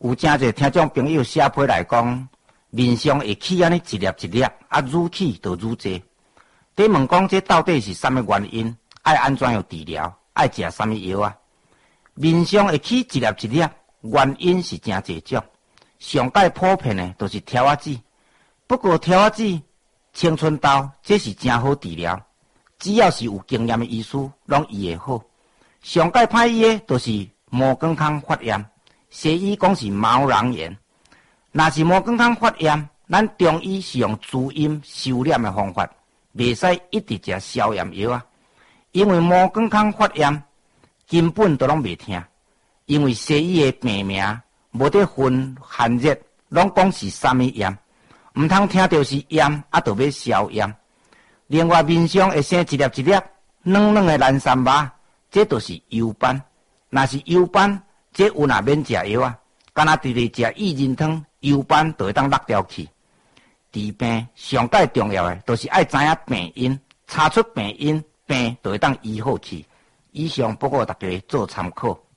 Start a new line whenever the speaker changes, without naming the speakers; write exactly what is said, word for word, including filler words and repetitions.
有真侪听众朋友写批来讲，面上会起安尼一粒一粒，啊愈起就愈侪。得问讲这到底是啥物原因？爱安怎样治疗？爱食啥物药啊？面上会起一粒一粒，原因是真侪种。上界普遍的都是条仔籽，不过条仔籽、青春痘这是真好治疗，只要是有经验的医师，拢医会好。上界歹医的都是毛管孔发炎。西医讲是毛囊炎，若是毛管孔发炎，咱中医是用滋阴收敛的方法，袂使一直食消炎药啊。因为毛管孔发炎根本都拢袂听，因为西医的病名无得分寒热，拢讲是啥物炎，毋通听到是炎啊，就要消炎。另外面上会生一粒一粒软软的蓝三麻，这就是疣斑。若是疣斑，这有哪免食药啊？干那直直食薏仁汤，疣斑就会当落掉去。治病上界重要的，就是爱知影病因，查出病因，病就会当医好去。以上报告大家做参考。